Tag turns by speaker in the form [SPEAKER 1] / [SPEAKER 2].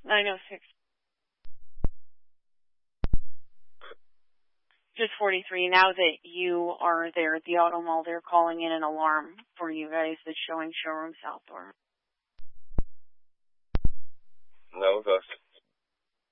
[SPEAKER 1] 906. Just 43. Now that you are there at the auto mall, they're calling in an alarm for you guys that's showing showroom south door.
[SPEAKER 2] That was us.